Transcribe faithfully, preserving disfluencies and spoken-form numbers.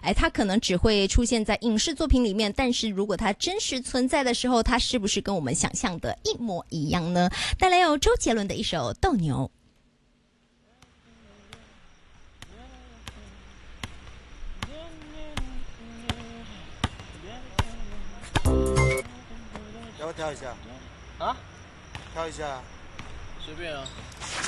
哎，它可能只会出现在影视作品里面，但是如果它真实存在的时候，它是不是跟我们想象的一模一样呢？带来有周杰伦的一首《斗牛》。 要不跳一下？ 啊？ 跳一下？ 随便啊。